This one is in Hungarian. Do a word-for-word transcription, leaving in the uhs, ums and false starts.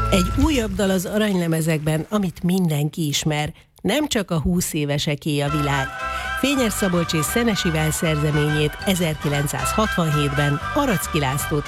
Egy újabb dal az aranylemezekben, amit mindenki ismer. Nem csak a húsz éveseké a világ. Fényes Szabolcs és Szenesi Iván szerzeményét ezerkilencszázhatvanhétben Aracki László